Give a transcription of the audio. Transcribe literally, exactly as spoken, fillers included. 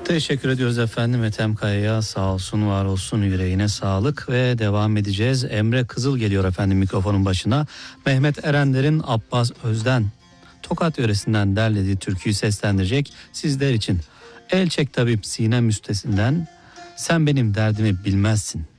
Teşekkür ediyoruz efendim Ethem Kaya'ya, sağ olsun var olsun, yüreğine sağlık. Ve devam edeceğiz. Emre Kızıl geliyor efendim mikrofonun başına. Mehmet Erenler'in Abbas Özden Tokat yöresinden derlediği türküyü seslendirecek sizler için. El çek tabip Sinem üstesinden, sen benim derdimi bilmezsin.